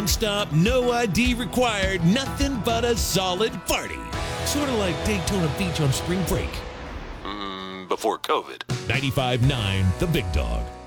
Stop, no ID required, nothing but a solid party. Sort of like Daytona Beach on spring break. Before COVID. 95.9 The Big Dog.